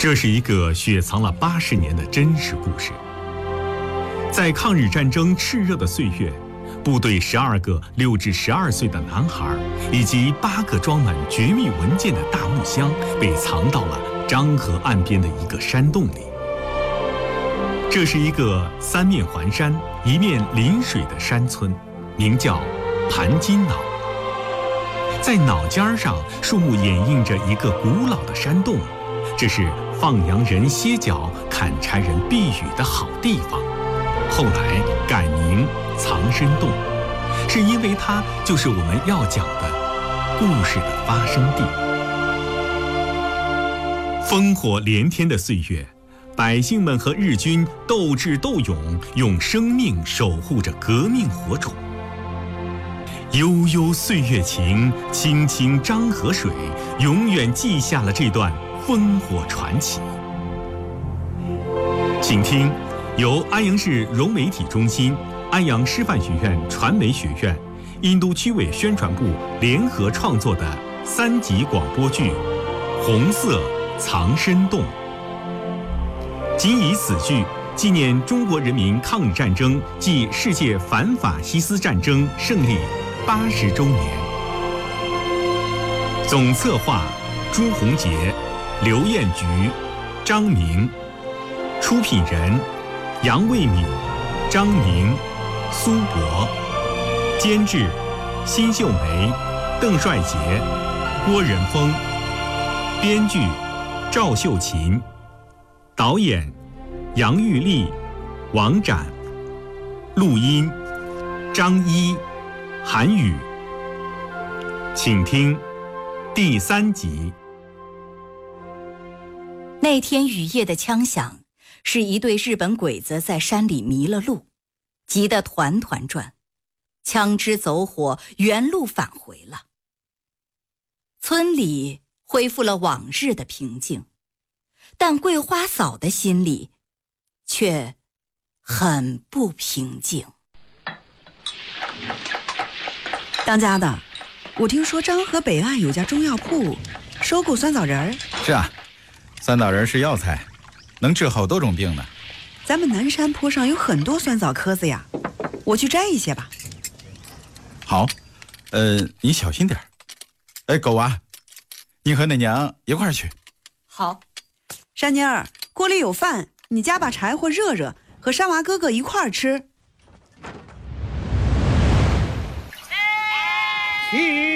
这是一个雪藏了80年的真实故事。在抗日战争炽热的岁月，部队12个6至12岁的男孩以及8个装满绝密文件的大木箱被藏到了漳河岸边的一个山洞里。这是一个3面环山、1面临水的山村，名叫盘金脑。在脑尖上，树木掩映着一个古老的山洞，这是放羊人歇脚、砍柴人避雨的好地方。后来改名藏身洞，是因为它就是我们要讲的故事的发生地。烽火连天的岁月，百姓们和日军斗智斗勇，用生命守护着革命火种。悠悠岁月情，清清漳河水，永远记下了这段烽火传奇。请听由安阳市融媒体中心、安阳师范学院传媒学院、殷都区委宣传部联合创作的3集广播剧《红色藏身洞》。仅以此剧纪念中国人民抗日战争暨世界反法西斯战争胜利80周年。总策划朱洪杰、刘艳菊、张明。出品人杨卫敏、张宁、苏博。监制辛秀梅、邓帅杰、郭仁峰。编剧赵秀琴。导演杨玉丽、王展。录音张一、韩宇。请听第3集。 那天雨夜的枪响，是一队日本鬼子在山里迷了路，急得团团转，枪支走火，原路返回了。村里恢复了往日的平静，但桂花嫂的心里却很不平静。 当家的，我听说漳河北岸有家中药铺收购酸枣仁儿。 是啊，酸枣仁是药材，能治好多种病呢。 咱们南山坡上有很多酸枣棵子呀，我去摘一些吧。 好，你小心点。哎，狗娃，你和你娘一块儿去。 好。山妮儿，锅里有饭，你夹把柴火热热，和山娃哥哥一块儿吃。 起